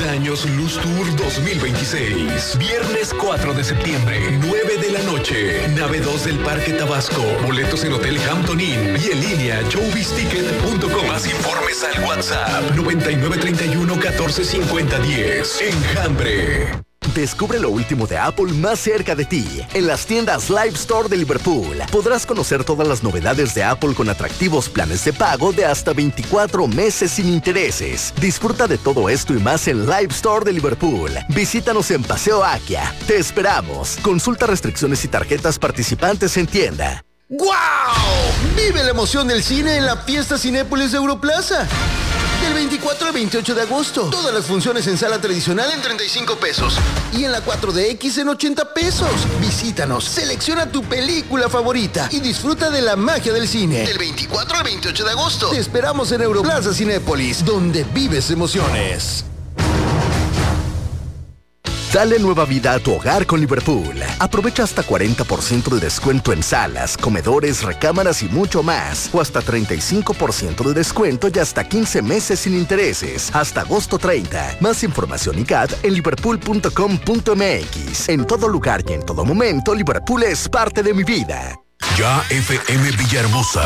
años Luz Tour 2026. Viernes 4 de septiembre, 9 de la noche. Nave 2 del Parque Tabasco. Boletos en Hotel Hampton Inn y en línea showbizticket.com. Más informes al WhatsApp 9931 1450 10. Enjambre. Descubre lo último de Apple más cerca de ti. En las tiendas Live Store de Liverpool podrás conocer todas las novedades de Apple con atractivos planes de pago de hasta 24 meses sin intereses. Disfruta de todo esto y más en Live Store de Liverpool. Visítanos en Paseo Akia. Te esperamos. Consulta restricciones y tarjetas participantes en tienda. ¡Guau! Vive la emoción del cine en la fiesta Cinépolis de Europlaza. Del 24 al 28 de agosto. Todas las funciones en sala tradicional en 35 pesos. Y en la 4DX en 80 pesos. Visítanos, selecciona tu película favorita y disfruta de la magia del cine. Del 24 al 28 de agosto. Te esperamos en Europlaza Cinépolis, donde vives emociones. Dale nueva vida a tu hogar con Liverpool. Aprovecha hasta 40% de descuento en salas, comedores, recámaras y mucho más. O hasta 35% de descuento y hasta 15 meses sin intereses. Hasta agosto 30. Más información y CAT en liverpool.com.mx. En todo lugar y en todo momento, Liverpool es parte de mi vida. Ya FM Villahermosa.